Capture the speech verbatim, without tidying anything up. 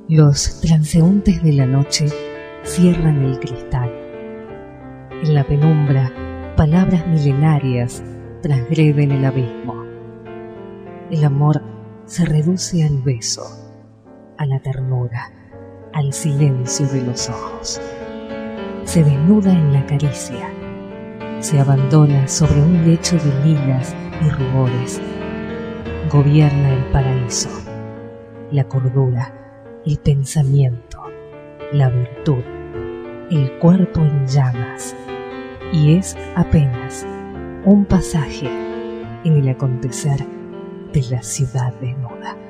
Los transeúntes de la noche cierran el cristal. En la penumbra, palabras milenarias transgreden el abismo. El amor se reduce al beso, a la ternura, al silencio de los ojos. Se desnuda en la caricia, se abandona sobre un lecho de lilas y rubores. Gobierna el paraíso, la cordura, el pensamiento, la virtud, el cuerpo en llamas, y es apenas un pasaje en el acontecer de la ciudad desnuda.